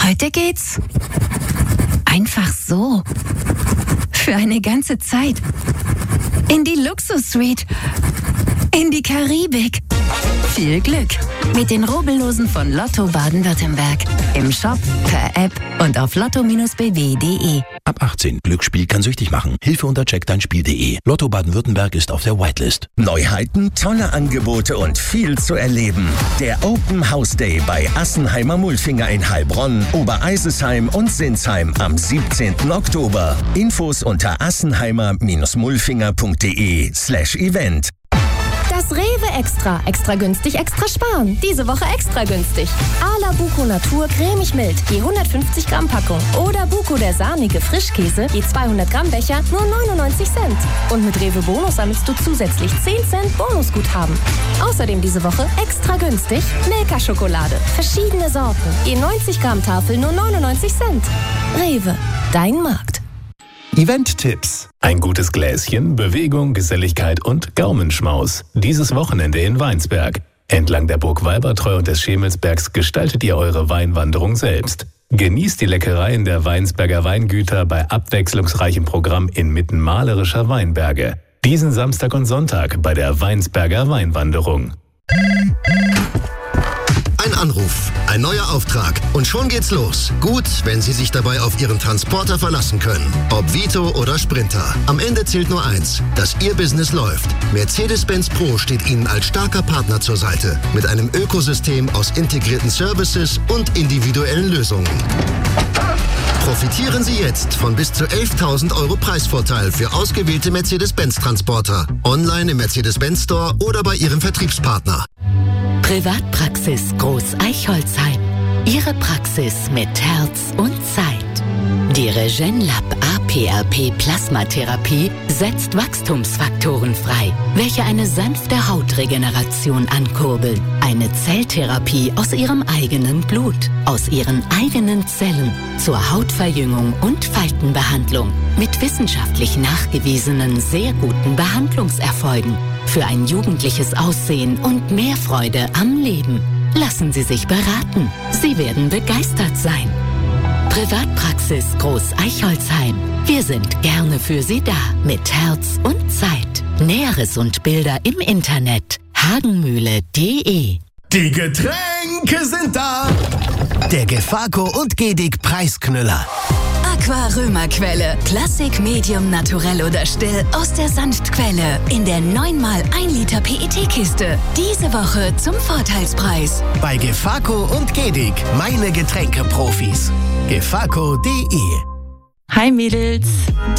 Heute geht's einfach so. Für eine ganze Zeit. In die Luxus-Suite. In die Karibik. Viel Glück mit den Rubbellosen von Lotto Baden-Württemberg. Im Shop, per App und auf lotto-bw.de. Ab 18. Glücksspiel kann süchtig machen. Hilfe unter checkdeinspiel.de. Lotto Baden-Württemberg ist auf der Whitelist. Neuheiten, tolle Angebote und viel zu erleben. Der Open House Day bei Assenheimer Mulfinger in Heilbronn, Obereisesheim und Sinsheim am 17. Oktober. Infos unter assenheimer-mulfinger.de/event. Das Rewe Extra. Extra günstig, extra sparen. Diese Woche extra günstig. Ala Buko Natur cremig mild, je 150 Gramm Packung. Oder Buko der sahnige Frischkäse, je 200 Gramm Becher, nur 99 Cent. Und mit Rewe Bonus sammelst du zusätzlich 10 Cent Bonusguthaben. Außerdem diese Woche extra günstig Milka-Schokolade. Verschiedene Sorten, je 90 Gramm Tafel, nur 99 Cent. Rewe, dein Markt. Event-Tipps. Ein gutes Gläschen, Bewegung, Geselligkeit und Gaumenschmaus. Dieses Wochenende in Weinsberg. Entlang der Burg Walbertreu und des Schemelsbergs gestaltet ihr eure Weinwanderung selbst. Genießt die Leckereien der Weinsberger Weingüter bei abwechslungsreichem Programm inmitten malerischer Weinberge. Diesen Samstag und Sonntag bei der Weinsberger Weinwanderung. Ein Anruf, ein neuer Auftrag und schon geht's los. Gut, wenn Sie sich dabei auf Ihren Transporter verlassen können. Ob Vito oder Sprinter. Am Ende zählt nur eins, dass Ihr Business läuft. Mercedes-Benz Pro steht Ihnen als starker Partner zur Seite. Mit einem Ökosystem aus integrierten Services und individuellen Lösungen. Profitieren Sie jetzt von bis zu 11.000 € Preisvorteil für ausgewählte Mercedes-Benz-Transporter. Online im Mercedes-Benz Store oder bei Ihrem Vertriebspartner. Privatpraxis Groß-Eichholzheim. Ihre Praxis mit Herz und Zeit. Die Regenlab APRP Plasmatherapie setzt Wachstumsfaktoren frei, welche eine sanfte Hautregeneration ankurbeln. Eine Zelltherapie aus ihrem eigenen Blut, aus ihren eigenen Zellen zur Hautverjüngung und Faltenbehandlung mit wissenschaftlich nachgewiesenen sehr guten Behandlungserfolgen für ein jugendliches Aussehen und mehr Freude am Leben. Lassen Sie sich beraten. Sie werden begeistert sein. Privatpraxis Groß-Eichholzheim. Wir sind gerne für Sie da mit Herz und Zeit. Näheres und Bilder im Internet hagenmühle.de. Die Getränke sind da. Der Gefaco und Gedig Preisknüller. Aqua Römerquelle. Klassik, Medium, Naturell oder Still aus der Sanftquelle. In der 9x1 Liter PET-Kiste. Diese Woche zum Vorteilspreis. Bei Gefaco und Gedig. Meine Getränkeprofis. Gefaco.de. Hi Mädels.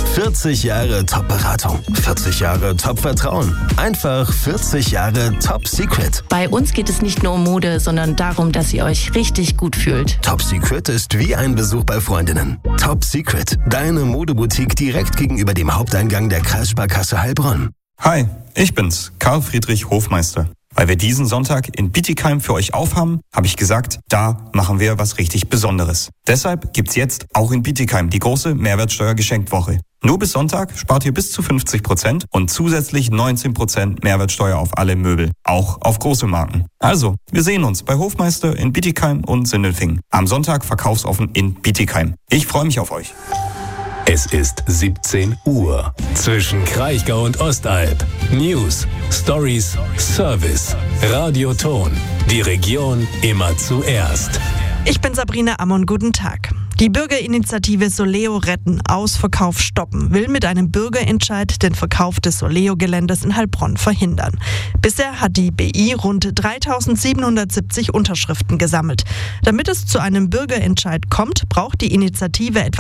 40 Jahre Top-Beratung, 40 Jahre Top-Vertrauen, einfach 40 Jahre Top-Secret. Bei uns geht es nicht nur um Mode, sondern darum, dass ihr euch richtig gut fühlt. Top-Secret ist wie ein Besuch bei Freundinnen. Top-Secret, deine Modeboutique direkt gegenüber dem Haupteingang der Kreissparkasse Heilbronn. Hi, ich bin's, Karl Friedrich Hofmeister. Weil wir diesen Sonntag in Bietigheim für euch aufhaben, habe ich gesagt, da machen wir was richtig Besonderes. Deshalb gibt's jetzt auch in Bietigheim die große Mehrwertsteuer-Geschenkwoche. Nur bis Sonntag spart ihr bis zu 50% und zusätzlich 19% Mehrwertsteuer auf alle Möbel, auch auf große Marken. Also, wir sehen uns bei Hofmeister in Bietigheim und Sindelfingen. Am Sonntag verkaufsoffen in Bietigheim. Ich freue mich auf euch. Es ist 17 Uhr. Zwischen Kraichgau und Ostalb. News, Stories, Service. Radioton. Die Region immer zuerst. Ich bin Sabrina Ammon, guten Tag. Die Bürgerinitiative Soleo retten, Ausverkauf stoppen, will mit einem Bürgerentscheid den Verkauf des Soleo-Geländes in Heilbronn verhindern. Bisher hat die BI rund 3.770 Unterschriften gesammelt. Damit es zu einem Bürgerentscheid kommt, braucht die Initiative etwa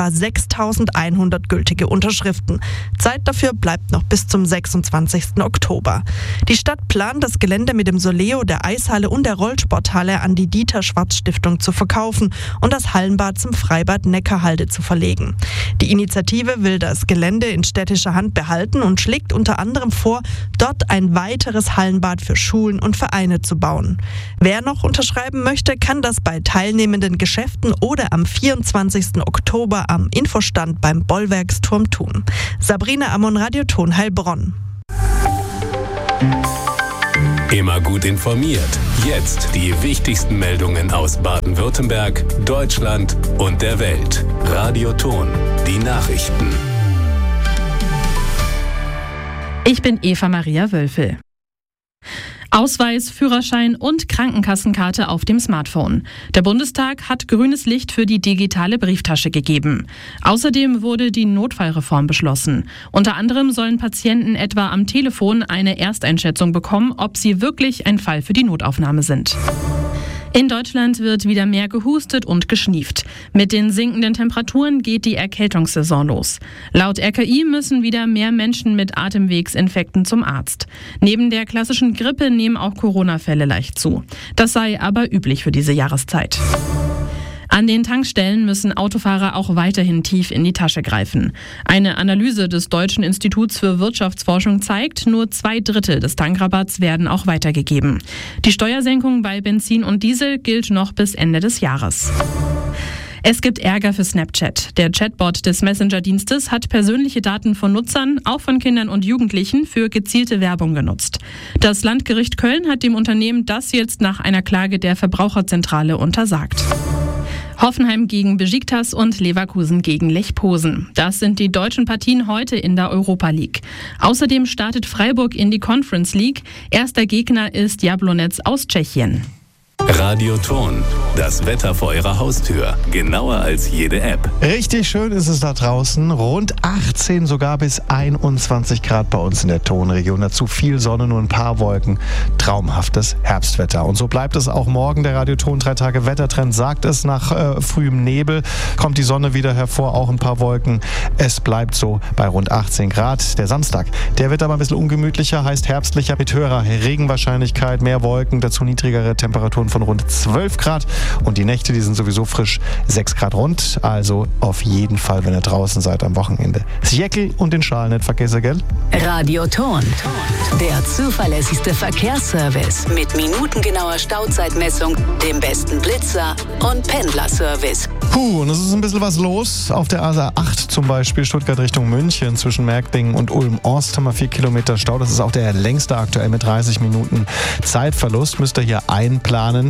6.100 gültige Unterschriften. Zeit dafür bleibt noch bis zum 26. Oktober. Die Stadt plant, das Gelände mit dem Soleo, der Eishalle und der Rollsporthalle an die Dieter-Schwarz-Stiftung zu verkaufen und das Hallenbad zum Freibad Neckarhalde zu verlegen. Die Initiative will das Gelände in städtischer Hand behalten und schlägt unter anderem vor, dort ein weiteres Hallenbad für Schulen und Vereine zu bauen. Wer noch unterschreiben möchte, kann das bei teilnehmenden Geschäften oder am 24. Oktober am Infostand beim Bollwerksturm tun. Sabrina Ammon, Radioton Heilbronn. Immer gut informiert. Jetzt die wichtigsten Meldungen aus Baden-Württemberg, Deutschland und der Welt. Radio Ton, die Nachrichten. Ich bin Eva Maria Wölfel. Ausweis, Führerschein und Krankenkassenkarte auf dem Smartphone. Der Bundestag hat grünes Licht für die digitale Brieftasche gegeben. Außerdem wurde die Notfallreform beschlossen. Unter anderem sollen Patienten etwa am Telefon eine Ersteinschätzung bekommen, ob sie wirklich ein Fall für die Notaufnahme sind. In Deutschland wird wieder mehr gehustet und geschnieft. Mit den sinkenden Temperaturen geht die Erkältungssaison los. Laut RKI müssen wieder mehr Menschen mit Atemwegsinfekten zum Arzt. Neben der klassischen Grippe nehmen auch Corona-Fälle leicht zu. Das sei aber üblich für diese Jahreszeit. An den Tankstellen müssen Autofahrer auch weiterhin tief in die Tasche greifen. Eine Analyse des Deutschen Instituts für Wirtschaftsforschung zeigt, nur 2/3 des Tankrabatts werden auch weitergegeben. Die Steuersenkung bei Benzin und Diesel gilt noch bis Ende des Jahres. Es gibt Ärger für Snapchat. Der Chatbot des Messenger-Dienstes hat persönliche Daten von Nutzern, auch von Kindern und Jugendlichen, für gezielte Werbung genutzt. Das Landgericht Köln hat dem Unternehmen das jetzt nach einer Klage der Verbraucherzentrale untersagt. Hoffenheim gegen Besiktas und Leverkusen gegen Lech Posen. Das sind die deutschen Partien heute in der Europa League. Außerdem startet Freiburg in die Conference League. Erster Gegner ist Jablonec aus Tschechien. Radio Ton, das Wetter vor Ihrer Haustür. Genauer als jede App. Richtig schön ist es da draußen. Rund 18, sogar bis 21 Grad bei uns in der Tonregion. Dazu viel Sonne, nur ein paar Wolken. Traumhaftes Herbstwetter. Und so bleibt es auch morgen. Der Radio Ton 3 Tage Wettertrend sagt es. Nach frühem Nebel kommt die Sonne wieder hervor, auch ein paar Wolken. Es bleibt so bei rund 18 Grad. Der Samstag, der wird aber ein bisschen ungemütlicher, heißt herbstlicher mit höherer Regenwahrscheinlichkeit, mehr Wolken, dazu niedrigere Temperaturen von rund 12 Grad und die Nächte, die sind sowieso frisch, 6 Grad rund, also auf jeden Fall, wenn ihr draußen seid am Wochenende. Das Jäckel und den Schal nicht vergessen, gell? Radio Ton, der zuverlässigste Verkehrsservice mit minutengenauer Stauzeitmessung, dem besten Blitzer und Pendlerservice. Und es ist ein bisschen was los. Auf der A8 zum Beispiel, Stuttgart Richtung München, zwischen Merkbingen und Ulm-Ost haben wir 4 Kilometer Stau. Das ist auch der längste aktuell mit 30 Minuten Zeitverlust. Müsst ihr hier einplanen.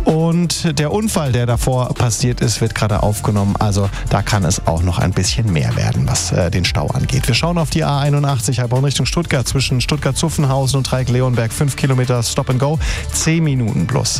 Und der Unfall, der davor passiert ist, wird gerade aufgenommen. Also da kann es auch noch ein bisschen mehr werden, was den Stau angeht. Wir schauen auf die A81 Heilbronn Richtung Stuttgart, zwischen Stuttgart-Zuffenhausen und Dreieck-Leonberg. 5 Kilometer Stop and Go, 10 Minuten plus.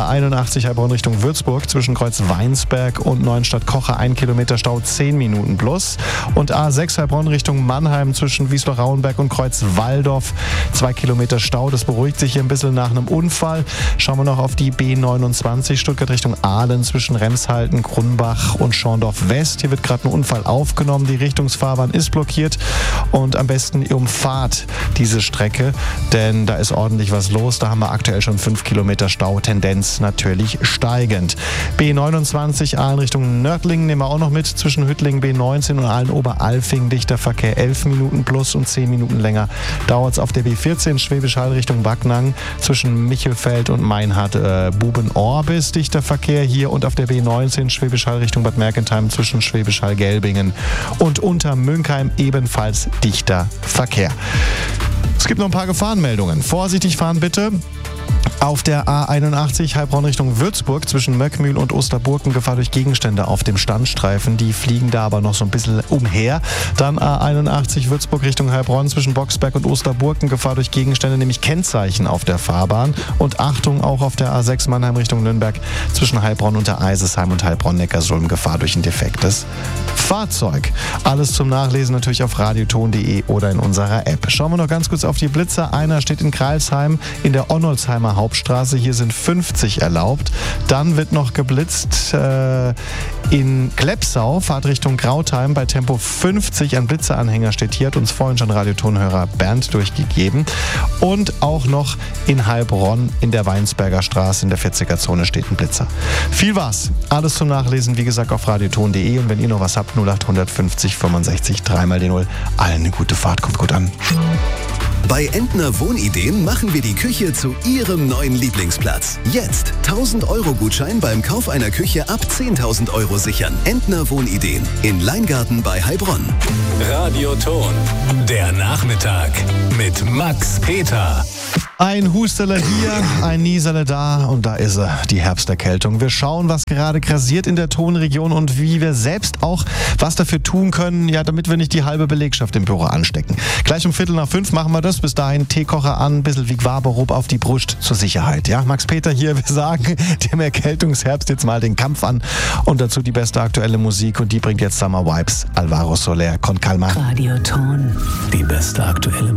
A81 Heilbronn Richtung Würzburg, zwischen Kreuz-Weinsberg und Neuenstadt-Kocher, 1 Kilometer Stau, 10 Minuten plus. Und A6 Heilbronn Richtung Mannheim, zwischen Wiesloch-Rauenberg und Kreuz-Walldorf, 2 Kilometer Stau. Das beruhigt sich hier ein bisschen nach einem Unfall. Schauen wir noch auf die B29 Stuttgart Richtung Aalen, zwischen Remshalden, Grunbach und Schorndorf West. Hier wird gerade ein Unfall aufgenommen. Die Richtungsfahrbahn ist blockiert und am besten ihr umfahrt diese Strecke, denn da ist ordentlich was los. Da haben wir aktuell schon 5 Kilometer Stau, Tendenz natürlich steigend. B29 Aalen Richtung Nördlingen nehmen wir auch noch mit, zwischen Hüttlingen B19 und Aalen-Oberalfing dichter Verkehr, 11 Minuten plus und 10 Minuten länger dauert es auf der B14 Schwäbisch Hall Richtung Backnang, zwischen Michelfeld und Meinhard Bubenorbis dichter Verkehr hier und auf der B19 Schwäbisch Hall Richtung Bad Mergentheim, zwischen Schwäbisch Hall Gelbingen und Untermünkheim ebenfalls dichter Verkehr. Es gibt noch ein paar Gefahrenmeldungen. Vorsichtig fahren bitte. Auf der A81 Heilbronn Richtung Würzburg, zwischen Möckmühl und Osterburken, Gefahr durch Gegenstände auf dem Standstreifen. Die fliegen da aber noch so ein bisschen umher. Dann A81 Würzburg Richtung Heilbronn, zwischen Boxberg und Osterburken, Gefahr durch Gegenstände, nämlich Kennzeichen auf der Fahrbahn. Und Achtung, auch auf der A6 Mannheim Richtung Nürnberg, zwischen Heilbronn und der Eisesheim und Heilbronn-Neckarsulm, Gefahr durch ein defektes Fahrzeug. Alles zum Nachlesen natürlich auf radioton.de oder in unserer App. Schauen wir noch ganz kurz auf die Blitzer. Einer steht in Kreilsheim in der Onnolsheimer Hauptstraße. Hier sind 50 erlaubt. Dann wird noch geblitzt in Klepsau, Fahrt Richtung Grautheim bei Tempo 50. Ein Blitzeranhänger steht hier, hat uns vorhin schon Radiotonhörer Bernd durchgegeben. Und auch noch in Heilbronn in der Weinsberger Straße in der 40er-Zone steht ein Blitzer. Viel war's. Alles zum Nachlesen, wie gesagt, auf radioton.de. Und wenn ihr noch was habt, 0800 50 65 3 die 0. Allen eine gute Fahrt, kommt gut an. Bei Entner Wohnideen machen wir die Küche zu Ihrem neuen Lieblingsplatz. Jetzt 1.000-Euro-Gutschein beim Kauf einer Küche ab 10.000 Euro sichern. Entner Wohnideen in Leingarten bei Heilbronn. Radio Ton, der Nachmittag mit Max Peter. Ein Husterler hier, ein Nieserle da und da ist er, die Herbsterkältung. Wir schauen, was gerade grassiert in der Tonregion und wie wir selbst auch was dafür tun können, ja, damit wir nicht die halbe Belegschaft im Büro anstecken. Gleich um 4:45 machen wir das. Bis dahin Teekocher an, ein bisschen Vigvaporub auf die Brust zur Sicherheit. Ja, Max Peter hier, wir sagen dem Erkältungsherbst jetzt mal den Kampf an und dazu die beste aktuelle Musik und die bringt jetzt Summer Vibes. Alvaro Soler, Con Calma. Radioton. Die beste aktuelle Musik.